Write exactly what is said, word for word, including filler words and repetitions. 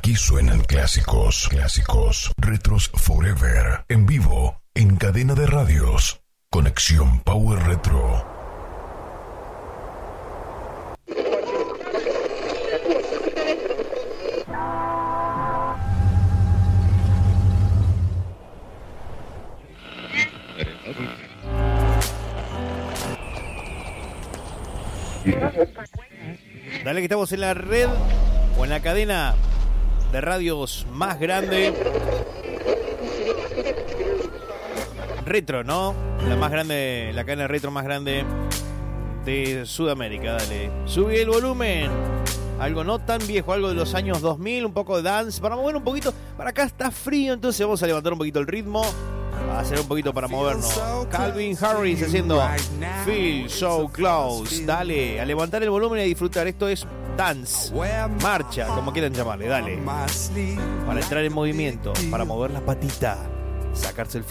Aquí suenan clásicos, clásicos, retros forever, en vivo, en cadena de radios. Conexión Power Retro. Dale que estamos en la red o en la cadena de radios más grande. Retro, ¿no? La más grande, la cadena retro más grande de Sudamérica. Dale, subí el volumen. Algo no tan viejo, algo de los años dos mil, un poco de dance. Para mover un poquito. Para acá está frío, entonces vamos a levantar un poquito el ritmo. A hacer un poquito para movernos. Calvin Harris haciendo Feel So Close. Dale, a levantar el volumen y a disfrutar. Esto es dance, marcha, como quieran llamarle. Dale, para entrar en movimiento, para mover la patita, sacarse el frío.